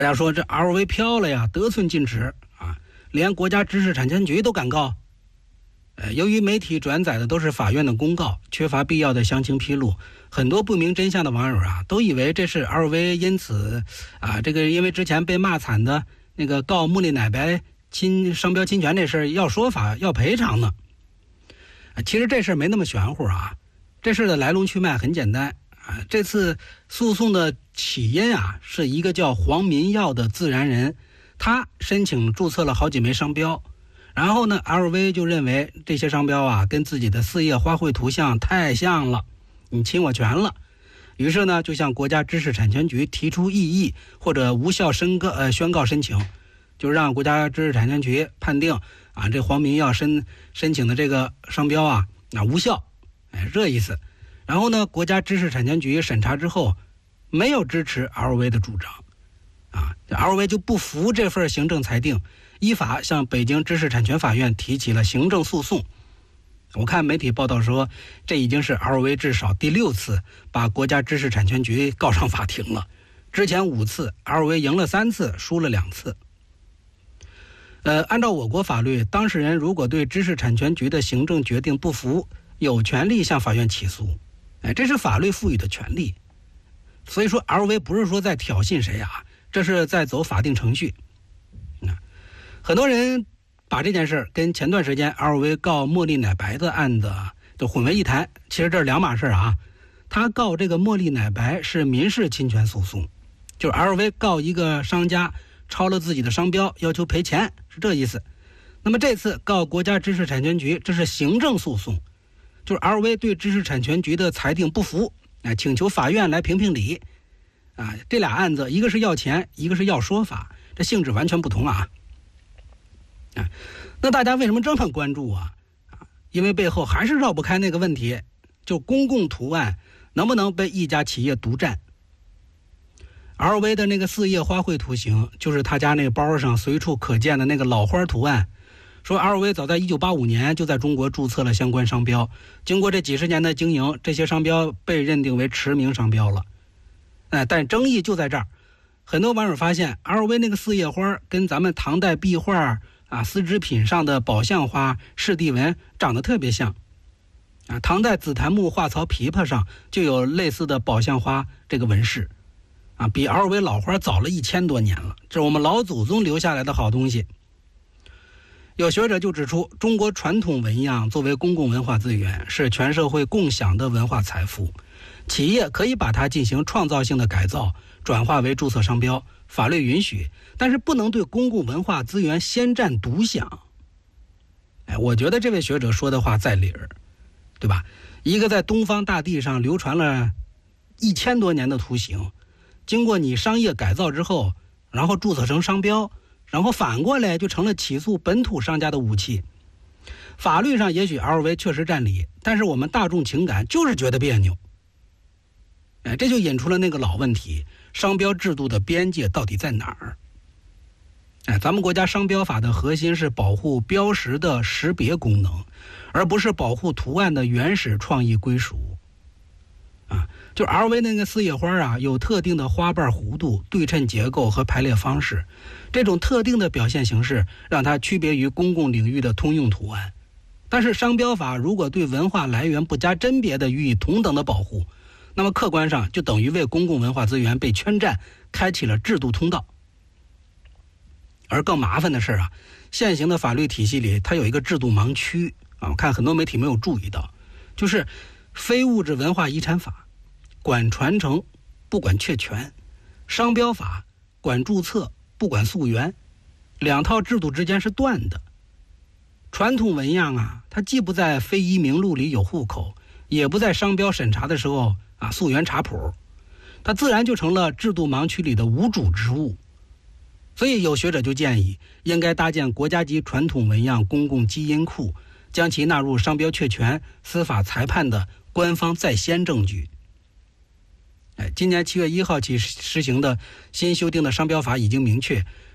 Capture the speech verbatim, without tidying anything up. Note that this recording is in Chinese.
大家说这 L V 飘了呀，得寸进尺啊，连国家知识产权局都敢告。呃，由于媒体转载的都是法院的公告，缺乏必要的详情披露，很多不明真相的网友啊，都以为这是 L V 因此啊，这个因为之前被骂惨的那个告茉莉奶白侵商标侵权这事要说法要赔偿呢。啊，其实这事没那么玄乎啊，这事的来龙去脉很简单啊，这次诉讼的起因啊，是一个叫黄民耀的自然人，他申请注册了好几枚商标。然后呢 L V 就认为这些商标啊跟自己的四叶花卉图像太像了，你侵我权了，于是呢就向国家知识产权局提出异议或者无效申告呃宣告申请，就让国家知识产权局判定啊这黄民耀申申请的这个商标啊那无效，哎这意思。然后呢国家知识产权局审查之后没有支持 L V 的主张啊 ，L V 就不服这份行政裁定，依法向北京知识产权法院提起了行政诉讼。我看媒体报道说，这已经是 L V 至少第六次把国家知识产权局告上法庭了。之前五次 ，L V 赢了三次，输了两次。呃，按照我国法律，当事人如果对知识产权局的行政决定不服，有权利向法院起诉。哎，这是法律赋予的权利。所以说 ，L V 不是说在挑衅谁啊，这是在走法定程序。很多人把这件事跟前段时间 L V 告茉莉奶白的案子就混为一谈，其实这是两码事啊。他告这个茉莉奶白是民事侵权诉讼，就是 L V 告一个商家抄了自己的商标，要求赔钱，是这意思。那么这次告国家知识产权局，这是行政诉讼，就是 L V 对知识产权局的裁定不服，啊，请求法院来评评理。啊，这俩案子一个是要钱，一个是要说法，这性质完全不同啊。啊，那大家为什么这么关注啊？啊，因为背后还是绕不开那个问题，就公共图案能不能被一家企业独占。L V 的那个四叶花卉图形，就是他家那个包上随处可见的那个老花图案。说 L V 早在一九八五年就在中国注册了相关商标，经过这几十年的经营，这些商标被认定为驰名商标了。哎，但争议就在这儿，很多网友发现 L V 那个四叶花跟咱们唐代壁画啊，丝织品上的宝相花、柿地纹长得特别像，啊，唐代紫檀木画槽琵琶上就有类似的宝相花这个纹饰，啊，比 L V 老花早了一千多年了，这是我们老祖宗留下来的好东西。有学者就指出，中国传统纹样作为公共文化资源，是全社会共享的文化财富，企业可以把它进行创造性的改造，转化为注册商标，法律允许，但是不能对公共文化资源先占独享。哎，我觉得这位学者说的话在理儿，对吧？一个在东方大地上流传了一千多年的图形，经过你商业改造之后，然后注册成商标，然后反过来就成了起诉本土商家的武器。法律上也许 L V 确实占理，但是我们大众情感就是觉得别扭。哎，这就引出了那个老问题，商标制度的边界到底在哪儿？哎，咱们国家商标法的核心是保护标识的识别功能，而不是保护图案的原始创意归属。啊，就 L V 那个四叶花啊，有特定的花瓣弧度、对称结构和排列方式，这种特定的表现形式让它区别于公共领域的通用图案。但是商标法如果对文化来源不加甄别的予以同等的保护，那么客观上就等于为公共文化资源被圈占开启了制度通道。而更麻烦的是啊，现行的法律体系里它有一个制度盲区啊，我看很多媒体没有注意到，就是非物质文化遗产法管传承不管确权，商标法管注册不管溯源，两套制度之间是断的。传统纹样啊，它既不在非遗名录里有户口，也不在商标审查的时候啊溯源查谱，它自然就成了制度盲区里的无主之物。所以有学者就建议，应该搭建国家级传统纹样公共基因库，将其纳入商标确权司法裁判的官方在先证据。哎，今年七月一号起施行的新修订的商标法已经明确，